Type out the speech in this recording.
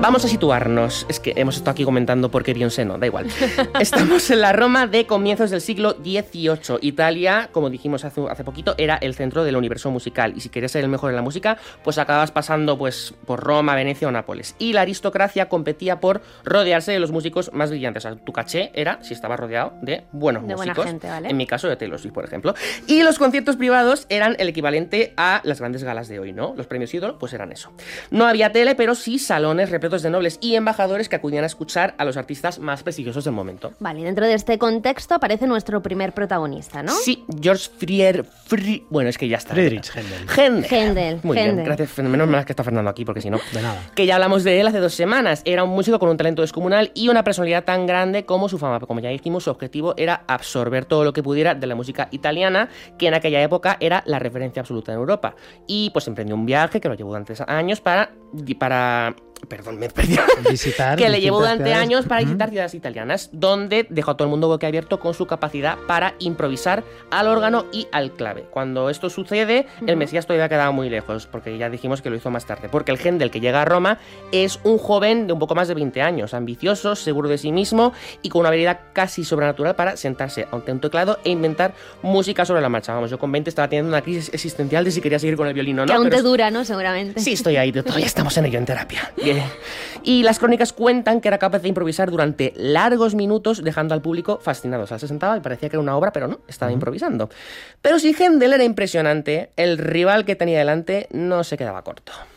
Vamos a situarnos. Es que hemos estado aquí comentando por qué Beyoncé no, da igual. Estamos en la Roma de comienzos del siglo XVIII. Italia, como dijimos hace poquito, era el centro del universo musical. Y si querías ser el mejor en la música, pues acababas pasando pues, por Roma, Venecia o Nápoles. Y la aristocracia competía por rodearse de los músicos más brillantes. O sea, tu caché era si estabas rodeado de buenos músicos. Buena gente, ¿vale? En mi caso, de Taylor Swift, por ejemplo. Y los conciertos privados eran el equivalente a las grandes galas de hoy, ¿no? Los premios ídolo, pues eran eso. No había tele, pero sí salones repletos de nobles y embajadores que acudían a escuchar a los artistas más prestigiosos del momento. Vale, dentro de este contexto aparece nuestro primer protagonista, ¿no? Sí, George bueno, es que ya está. Friedrich Händel. Händel. Muy bien, gracias. Menos mal que está Fernando aquí, porque si no... De nada. Que ya hablamos de él hace 2 semanas. Era un músico con un talento descomunal y una personalidad tan grande como su fama. Como ya dijimos, su objetivo era absorber todo lo que pudiera de la música italiana, que en aquella época era la referencia absoluta en Europa. Y pues emprendió un viaje que lo llevó durante años Perdón, me he perdido. Que le llevó durante años para visitar ciudades italianas, donde dejó a todo el mundo boquiabierto con su capacidad para improvisar al órgano y al clave. Cuando esto sucede, el Mesías todavía quedaba muy lejos, porque ya dijimos que lo hizo más tarde. Porque el Händel que llega a Roma es un joven de un poco más de 20 años, ambicioso, seguro de sí mismo y con una habilidad casi sobrenatural para sentarse ante un teclado e inventar música sobre la marcha. Vamos, yo con 20 estaba teniendo una crisis existencial de si quería seguir con el violín o no. Que aún te dura, ¿no? Seguramente. Sí, estoy ahí, todavía estamos en ello, en terapia. Y las crónicas cuentan que era capaz de improvisar durante largos minutos, dejando al público fascinado. O sea, se sentaba y parecía que era una obra, pero no, estaba improvisando. Pero si Händel era impresionante, el rival que tenía delante no se quedaba corto.